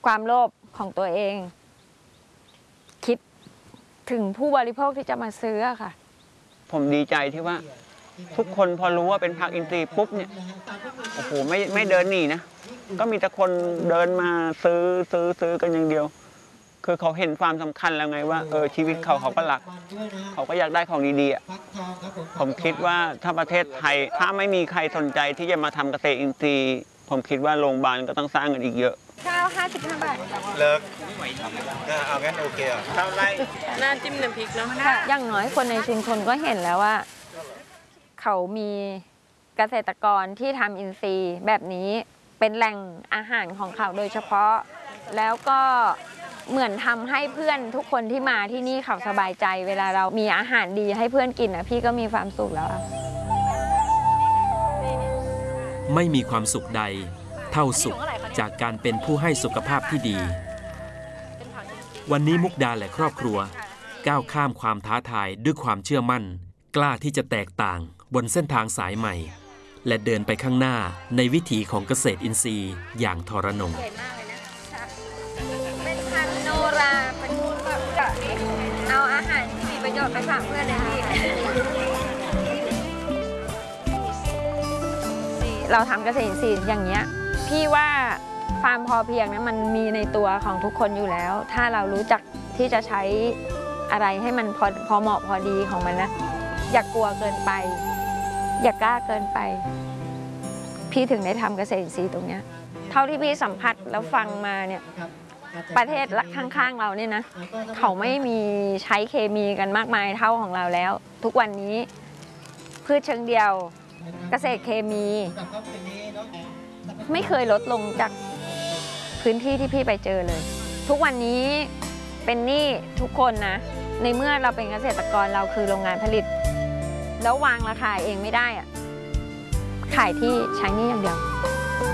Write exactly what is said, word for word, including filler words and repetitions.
ความโลภของตัวเองคิดถึงผู้บริโภคที่จะมาซื้อค่ะผมดีใจที่ว่าทุกคนพอรู้ว่าเป็นผักอินทรีย์ปุ๊บเนี่ยโอ้โหไม่ไม่เดินหนีนะก็มีแต่คนเดินมาซื้อซื้อซื้อกันอย่างเดียวคือเขาเห็นความสำคัญแล้วไงว่าเออชีวิตเขาเขาก็รักเขาก็อยากได้ของดีๆอ่ะผมคิดว่าถ้าประเทศไทยถ้าไม่มีใครสนใจที่จะมาทำเกษตรอินทรีย์ผมคิดว่าโรงพยาบาลก็ต้องสร้างกันอีกเยอะข้าวห้าสิบห้าบาทเลิกเอางั้นโอเคอ่ะเท่าไรน่าจิ้มน้ำพริกเนาะอย่างน้อยคนในชุมชนก็เห็นแล้วว่าเขามีเกษตรกรที่ทำอินทรีย์แบบนี้เป็นแหล่งอาหารของเขาโดยเฉพาะแล้วก็เหมือนทำให้เพื่อนทุกคนที่มาที่นี่เขาสบายใจเวลาเรามีอาหารดีให้เพื่อนกินนะพี่ก็มีความสุขแล้วไม่มีความสุขใดเท่าสุขจากการเป็นผู้ให้สุขภาพที่ดีวันนี้มุกดาและครอบครัวก้าวข้ามความท้าทายด้วยความเชื่อมั่นกล้าที่จะแตกต่างบนเส้นทางสายใหม่และเดินไปข้างหน้าในวิถีของเกษตรอินทรีย์อย่างทรนงเป็นพันโนราเป็นแบบเอาอาหารที่มีประโยชน์ไปฝากเพื่อนเลยพี่เราทำเกษตรอินทรีย์อย่างเงี้ยพี่ว่าความพอเพียงนั้นมันมีในตัวของทุกคนอยู่แล้วถ้าเรารู้จักที่จะใช้อะไรให้มันพอพอเหมาะพอดีของมันนะอย่ากลัวเกินไปอย่ากล้าเกินไปพี่ถึงได้ทำเกษตรอินทรีย์ตรงเนี้ยเท่าที่พี่สัมผัสแล้วฟังมาเนี่ยประเทศข้างๆเราเนี่ยนะเขาไม่มีใช้เคมีกันมากมายเท่าของเราแล้วทุกวันนี้พืชเชิงเดียวเกษตรเคมีไม่เคยลดลงจากพื้นที่ที่พี่ไปเจอเลยทุกวันนี้เป็นหนี้ทุกคนนะในเมื่อเราเป็นเกษตรกรเราคือโรงงานผลิตแล้ววางราคาเองไม่ได้อะขายที่ใช้หนี้อย่างเดียว